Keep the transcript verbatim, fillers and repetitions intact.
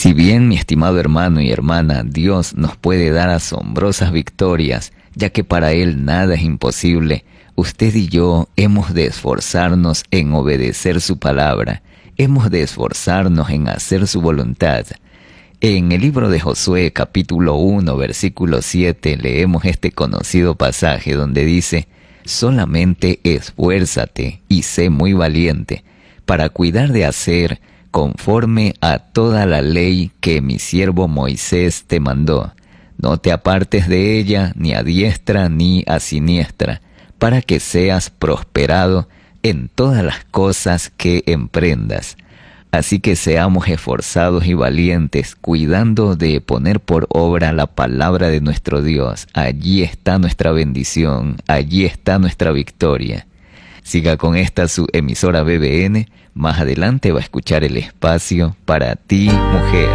Si bien, mi estimado hermano y hermana, Dios nos puede dar asombrosas victorias, ya que para Él nada es imposible, usted y yo hemos de esforzarnos en obedecer su palabra, hemos de esforzarnos en hacer su voluntad. En el libro de Josué, capítulo uno, versículo siete, leemos este conocido pasaje donde dice: «Solamente esfuérzate y sé muy valiente, para cuidar de hacer conforme a toda la ley que mi siervo Moisés te mandó. No te apartes de ella ni a diestra ni a siniestra, para que seas prosperado en todas las cosas que emprendas». Así que seamos esforzados y valientes, cuidando de poner por obra la palabra de nuestro Dios. Allí está nuestra bendición, allí está nuestra victoria. Siga con esta su emisora B B N. Más adelante va a escuchar el espacio para ti, mujer.